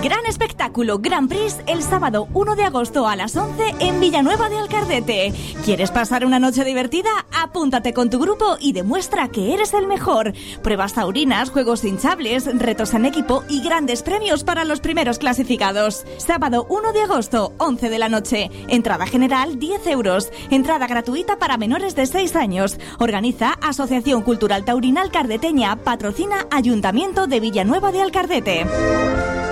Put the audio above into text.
Gran espectáculo Grand Prix el sábado 1 de agosto a las 11 en Villanueva de Alcardete. ¿Quieres pasar una noche divertida? Apúntate con tu grupo y demuestra que eres el mejor. Pruebas taurinas, juegos hinchables, retos en equipo y grandes premios para los primeros clasificados. Sábado 1 de agosto, 11 de la noche. Entrada general 10 euros. Entrada gratuita para menores de 6 años. Organiza Asociación Cultural Taurina Alcardeteña. Patrocina Ayuntamiento de Villanueva de Alcardete.